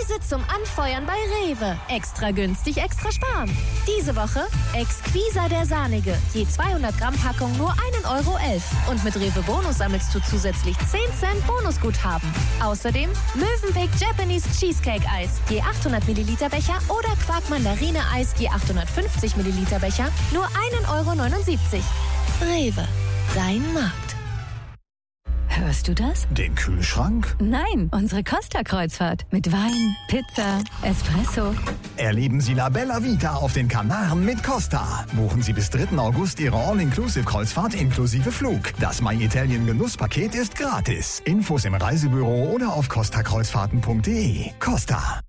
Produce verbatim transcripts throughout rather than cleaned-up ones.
Preise zum Anfeuern bei Rewe. Extra günstig, extra sparen. Diese Woche Exquisa der Sahnige. Je zweihundert Gramm Packung nur ein Euro elf. Und mit Rewe Bonus sammelst du zusätzlich zehn Cent Bonusguthaben. Außerdem Mövenpick Japanese Cheesecake Eis. Je achthundert Milliliter Becher oder Quark Mandarine Eis. Je achthundertfünfzig Milliliter Becher nur ein Euro neunundsiebzig. Rewe. Dein Markt. Hörst du das? Den Kühlschrank? Nein, unsere Costa-Kreuzfahrt. Mit Wein, Pizza, Espresso. Erleben Sie La Bella Vita auf den Kanaren mit Costa. Buchen Sie bis dritten August Ihre All-Inclusive-Kreuzfahrt inklusive Flug. Das My Italien Genusspaket ist gratis. Infos im Reisebüro oder auf costa kreuzfahrten punkt de. Costa.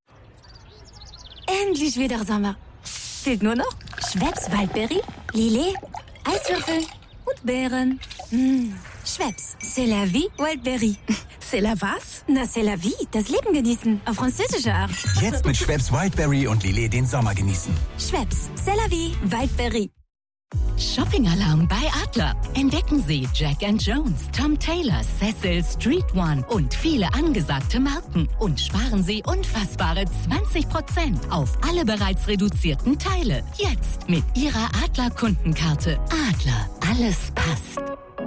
Endlich wieder Sommer. Fehlt nur noch Schweppes Waldberry, Lillet, Eiswürfel und Beeren. Mmh. Schweppes, c'est la vie, Wildberry. C'est la was? Na, c'est la vie, das Leben genießen, auf französische Art. Jetzt mit Schweppes Wildberry und Lillet den Sommer genießen. Schweppes, c'est la vie, Wildberry. Shopping-Alarm bei Adler. Entdecken Sie Jack and Jones, Tom Taylor, Cecil, Street One und viele angesagte Marken. Und sparen Sie unfassbare zwanzig Prozent auf alle bereits reduzierten Teile. Jetzt mit Ihrer Adler-Kundenkarte. Adler, alles passt.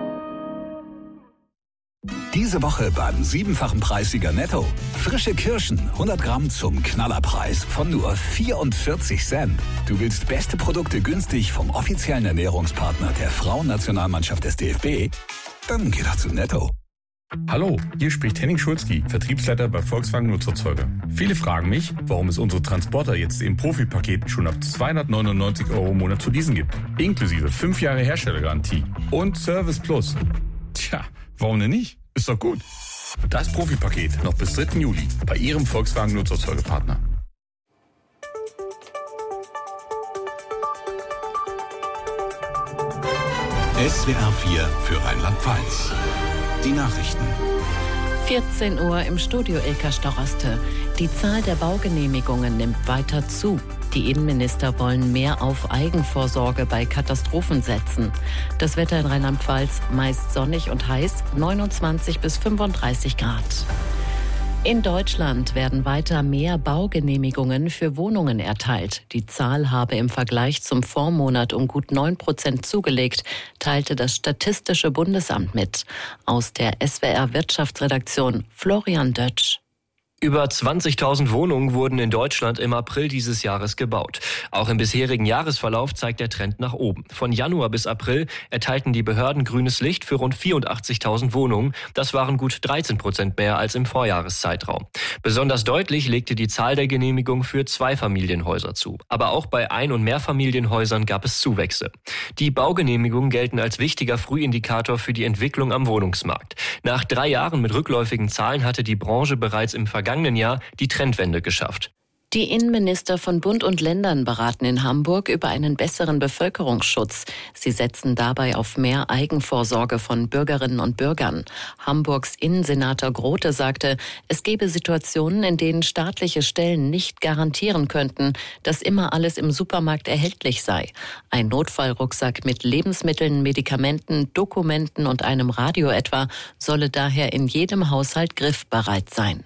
Diese Woche beim siebenfachen Preissieger Netto. Frische Kirschen, hundert Gramm zum Knallerpreis von nur vierundvierzig Cent. Du willst beste Produkte günstig vom offiziellen Ernährungspartner der Frauennationalmannschaft des D F B? Dann geh doch zu Netto. Hallo, hier spricht Henning Schulzki, Vertriebsleiter bei Volkswagen Nutzerzeuger. Viele fragen mich, warum es unsere Transporter jetzt im Profipaket schon ab zweihundertneunundneunzig Euro im Monat zu leasen gibt. Inklusive fünf Jahre Herstellergarantie und Service Plus. Tja, warum denn nicht? Ist doch gut. Das Profipaket noch bis dritten Juli bei Ihrem Volkswagen Nutzerzeugerpartner. S W R vier für Rheinland-Pfalz. Die Nachrichten. vierzehn Uhr im Studio Ilka Storoste. Die Zahl der Baugenehmigungen nimmt weiter zu. Die Innenminister wollen mehr auf Eigenvorsorge bei Katastrophen setzen. Das Wetter in Rheinland-Pfalz meist sonnig und heiß, neunundzwanzig bis fünfunddreißig Grad. In Deutschland werden weiter mehr Baugenehmigungen für Wohnungen erteilt. Die Zahl habe im Vergleich zum Vormonat um gut neun Prozent zugelegt, teilte das Statistische Bundesamt mit. Aus der S W R Wirtschaftsredaktion Florian Dötsch. Über zwanzigtausend Wohnungen wurden in Deutschland im April dieses Jahres gebaut. Auch im bisherigen Jahresverlauf zeigt der Trend nach oben. Von Januar bis April erteilten die Behörden grünes Licht für rund vierundachtzigtausend Wohnungen. Das waren gut dreizehn Prozent mehr als im Vorjahreszeitraum. Besonders deutlich legte die Zahl der Genehmigungen für Zweifamilienhäuser zu. Aber auch bei Ein- und Mehrfamilienhäusern gab es Zuwächse. Die Baugenehmigungen gelten als wichtiger Frühindikator für die Entwicklung am Wohnungsmarkt. Nach drei Jahren mit rückläufigen Zahlen hatte die Branche bereits im vergangenen Jahr die Trendwende geschafft. Die Innenminister von Bund und Ländern beraten in Hamburg über einen besseren Bevölkerungsschutz. Sie setzen dabei auf mehr Eigenvorsorge von Bürgerinnen und Bürgern. Hamburgs Innensenator Grote sagte, es gebe Situationen, in denen staatliche Stellen nicht garantieren könnten, dass immer alles im Supermarkt erhältlich sei. Ein Notfallrucksack mit Lebensmitteln, Medikamenten, Dokumenten und einem Radio etwa solle daher in jedem Haushalt griffbereit sein.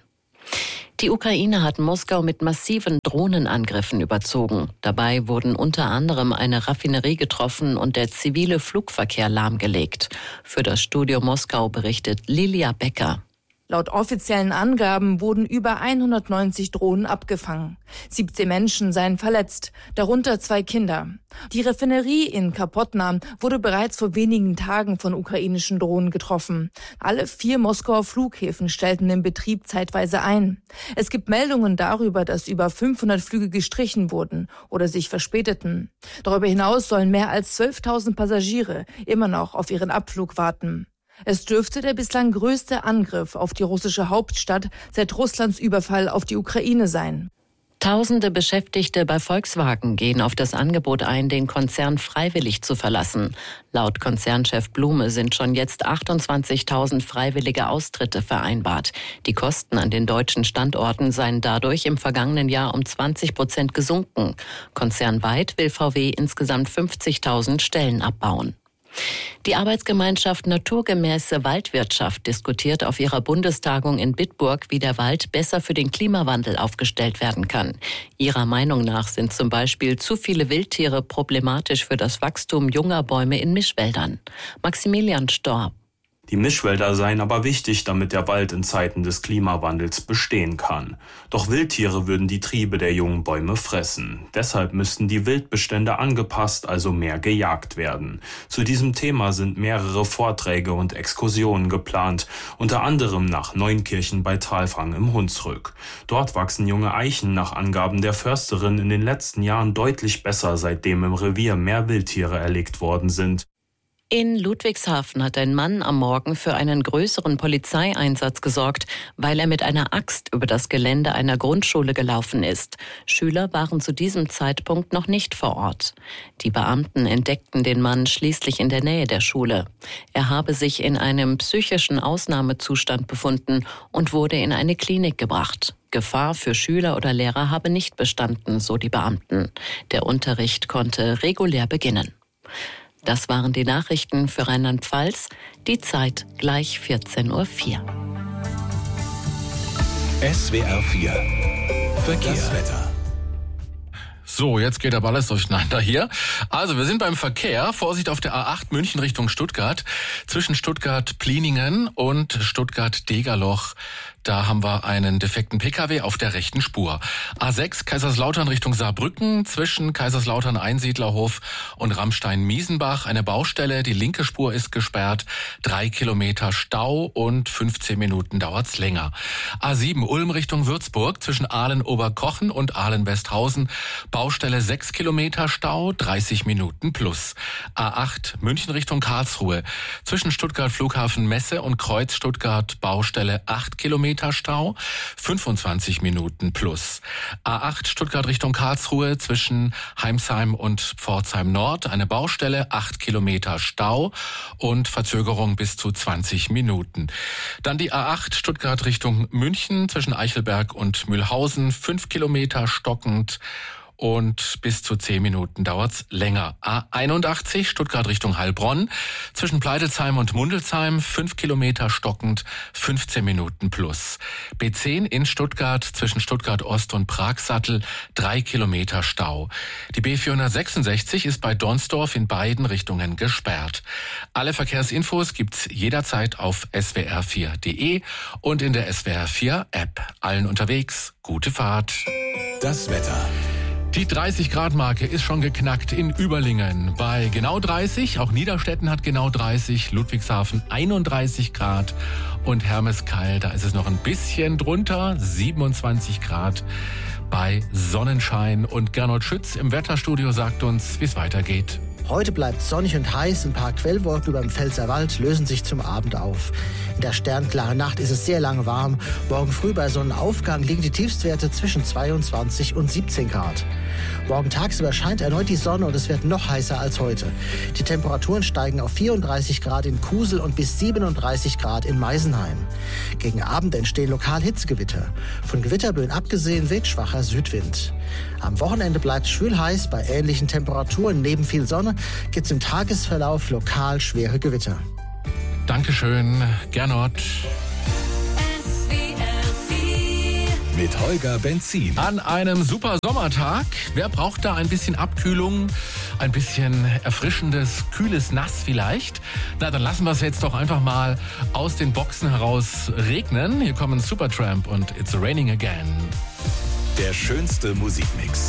Die Ukraine hat Moskau mit massiven Drohnenangriffen überzogen. Dabei wurden unter anderem eine Raffinerie getroffen und der zivile Flugverkehr lahmgelegt. Für das Studio Moskau berichtet Lilia Becker. Laut offiziellen Angaben wurden über hundertneunzig Drohnen abgefangen. siebzehn Menschen seien verletzt, darunter zwei Kinder. Die Raffinerie in Kapotna wurde bereits vor wenigen Tagen von ukrainischen Drohnen getroffen. Alle vier Moskauer Flughäfen stellten den Betrieb zeitweise ein. Es gibt Meldungen darüber, dass über fünfhundert Flüge gestrichen wurden oder sich verspäteten. Darüber hinaus sollen mehr als zwölftausend Passagiere immer noch auf ihren Abflug warten. Es dürfte der bislang größte Angriff auf die russische Hauptstadt seit Russlands Überfall auf die Ukraine sein. Tausende Beschäftigte bei Volkswagen gehen auf das Angebot ein, den Konzern freiwillig zu verlassen. Laut Konzernchef Blume sind schon jetzt achtundzwanzigtausend freiwillige Austritte vereinbart. Die Kosten an den deutschen Standorten seien dadurch im vergangenen Jahr um zwanzig Prozent gesunken. Konzernweit will V W insgesamt fünfzigtausend Stellen abbauen. Die Arbeitsgemeinschaft Naturgemäße Waldwirtschaft diskutiert auf ihrer Bundestagung in Bitburg, wie der Wald besser für den Klimawandel aufgestellt werden kann. Ihrer Meinung nach sind zum Beispiel zu viele Wildtiere problematisch für das Wachstum junger Bäume in Mischwäldern. Maximilian Storr. Die Mischwälder seien aber wichtig, damit der Wald in Zeiten des Klimawandels bestehen kann. Doch Wildtiere würden die Triebe der jungen Bäume fressen. Deshalb müssten die Wildbestände angepasst, also mehr gejagt werden. Zu diesem Thema sind mehrere Vorträge und Exkursionen geplant, unter anderem nach Neunkirchen bei Thalfang im Hunsrück. Dort wachsen junge Eichen nach Angaben der Försterin in den letzten Jahren deutlich besser, seitdem im Revier mehr Wildtiere erlegt worden sind. In Ludwigshafen hat ein Mann am Morgen für einen größeren Polizeieinsatz gesorgt, weil er mit einer Axt über das Gelände einer Grundschule gelaufen ist. Schüler waren zu diesem Zeitpunkt noch nicht vor Ort. Die Beamten entdeckten den Mann schließlich in der Nähe der Schule. Er habe sich in einem psychischen Ausnahmezustand befunden und wurde in eine Klinik gebracht. Gefahr für Schüler oder Lehrer habe nicht bestanden, so die Beamten. Der Unterricht konnte regulär beginnen. Das waren die Nachrichten für Rheinland-Pfalz. Die Zeit gleich vierzehn Uhr vier. S W R vier Verkehr. Das Wetter. So, jetzt geht aber alles durcheinander hier. Also, wir sind beim Verkehr. Vorsicht auf der A acht München Richtung Stuttgart. Zwischen Stuttgart-Pliningen und Stuttgart-Degerloch. Da haben wir einen defekten Pkw auf der rechten Spur. A sechs Kaiserslautern Richtung Saarbrücken, zwischen Kaiserslautern Einsiedlerhof und Rammstein-Miesenbach eine Baustelle. Die linke Spur ist gesperrt, drei Kilometer Stau und fünfzehn Minuten dauert's länger. A sieben Ulm Richtung Würzburg, zwischen Aalen-Oberkochen und Aalen-Westhausen. Baustelle sechs Kilometer Stau, dreißig Minuten plus. A acht München Richtung Karlsruhe, zwischen Stuttgart Flughafen Messe und Kreuz Stuttgart Baustelle acht Kilometer Stau, fünfundzwanzig Minuten plus. A acht Stuttgart Richtung Karlsruhe, zwischen Heimsheim und Pforzheim Nord eine Baustelle, acht Kilometer Stau und Verzögerung bis zu zwanzig Minuten. Dann die A acht Stuttgart Richtung München, zwischen Eichelberg und Mühlhausen, fünf Kilometer stockend und bis zu zehn Minuten dauert's länger. A einundachtzig Stuttgart Richtung Heilbronn, zwischen Pleidelsheim und Mundelsheim, fünf Kilometer stockend, fünfzehn Minuten plus. B zehn in Stuttgart, zwischen Stuttgart Ost und Pragsattel, drei Kilometer Stau. Die B vierhundertsechsundsechzig ist bei Donsdorf in beiden Richtungen gesperrt. Alle Verkehrsinfos gibt's jederzeit auf S W R vier Punkt de und in der S W R vier App. Allen unterwegs, gute Fahrt. Das Wetter. Die dreißig Grad Marke ist schon geknackt in Überlingen bei genau dreißig. Auch Niederstetten hat genau dreißig, Ludwigshafen einunddreißig Grad und Hermeskeil, da ist es noch ein bisschen drunter, siebenundzwanzig Grad bei Sonnenschein. Und Gernot Schütz im Wetterstudio sagt uns, wie es weitergeht. Heute bleibt sonnig und heiß. Ein paar Quellwolken über dem Pfälzerwald lösen sich zum Abend auf. In der sternklaren Nacht ist es sehr lange warm. Morgen früh bei Sonnenaufgang liegen die Tiefstwerte zwischen zweiundzwanzig und siebzehn Grad. Morgen tagsüber scheint erneut die Sonne und es wird noch heißer als heute. Die Temperaturen steigen auf vierunddreißig Grad in Kusel und bis siebenunddreißig Grad in Meisenheim. Gegen Abend entstehen lokal Hitzegewitter. Von Gewitterböen abgesehen weht schwacher Südwind. Am Wochenende bleibt es schwül heiß. Bei ähnlichen Temperaturen neben viel Sonne gibt es im Tagesverlauf lokal schwere Gewitter. Dankeschön, Gernot. Mit Holger Benzin. An einem super Sommertag. Wer braucht da ein bisschen Abkühlung? Ein bisschen erfrischendes, kühles Nass vielleicht? Na, dann lassen wir es jetzt doch einfach mal aus den Boxen heraus regnen. Hier kommen Supertramp und It's Raining Again. Der schönste Musikmix.